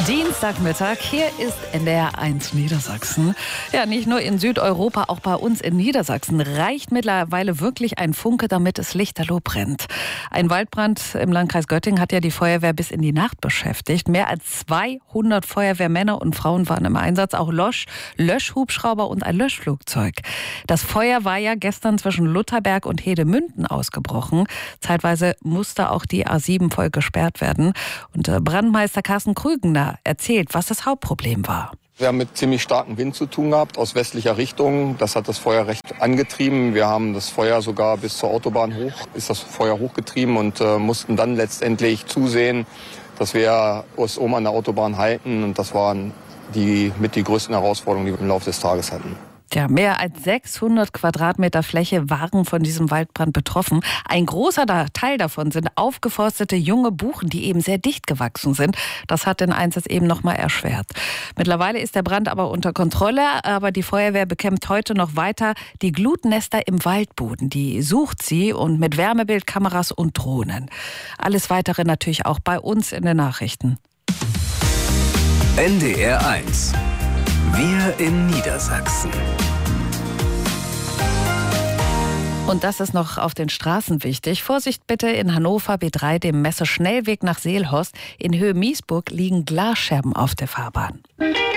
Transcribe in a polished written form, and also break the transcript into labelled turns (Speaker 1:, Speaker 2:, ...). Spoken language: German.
Speaker 1: Dienstagmittag, hier ist NDR1 Niedersachsen. Ja, nicht nur in Südeuropa, auch bei uns in Niedersachsen reicht mittlerweile wirklich ein Funke, damit es lichterloh brennt. Ein Waldbrand im Landkreis Göttingen hat ja die Feuerwehr bis in die Nacht beschäftigt. Mehr als 200 Feuerwehrmänner und Frauen waren im Einsatz, auch Löschhubschrauber und ein Löschflugzeug. Das Feuer war ja gestern zwischen Lutherberg und Hedemünden ausgebrochen. Zeitweise musste auch die A7 voll gesperrt werden. Und Brandmeister Carsten Krügener erzählt, was das Hauptproblem war.
Speaker 2: Wir haben mit ziemlich starkem Wind zu tun gehabt, aus westlicher Richtung. Das hat das Feuer recht angetrieben. Wir haben das Feuer sogar bis zur Autobahn hochgetrieben und mussten dann letztendlich zusehen, dass wir uns oben an der Autobahn halten. Und das waren die größten Herausforderungen, die wir im Laufe des Tages hatten.
Speaker 1: Ja, mehr als 600 Quadratmeter Fläche waren von diesem Waldbrand betroffen. Ein großer Teil davon sind aufgeforstete junge Buchen, die eben sehr dicht gewachsen sind. Das hat den Einsatz eben noch mal erschwert. Mittlerweile ist der Brand aber unter Kontrolle, aber die Feuerwehr bekämpft heute noch weiter die Glutnester im Waldboden. Die sucht sie und mit Wärmebildkameras und Drohnen. Alles Weitere natürlich auch bei uns in den Nachrichten.
Speaker 3: NDR1. Wir in Niedersachsen.
Speaker 1: Und das ist noch auf den Straßen wichtig. Vorsicht bitte in Hannover B3, dem Messeschnellweg nach Seelhorst. In Höhe Miesburg liegen Glasscherben auf der Fahrbahn.